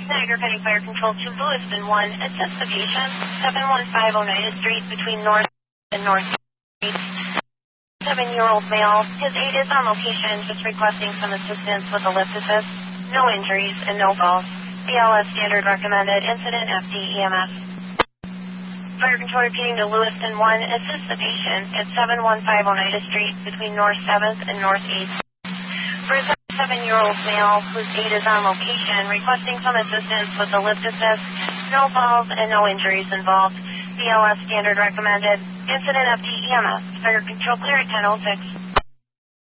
Niagara County Fire Control to Lewiston 1. Assist the patient. 715 Oneida Street between North and North Street. 7-year-old male. His aide is on location, just requesting some assistance with a lift assist. No injuries and no falls. BLS standard recommended. Incident FD EMS. Fire Control repeating to Lewiston 1. Assist the patient at 715 Oneida Street between North 7th and North 8th. For a 7-year-old male whose aide is on location, requesting some assistance with the lift assist. No falls and no injuries involved. BLS standard recommended. Incident FD EMS. Fire Control clear at 10:06.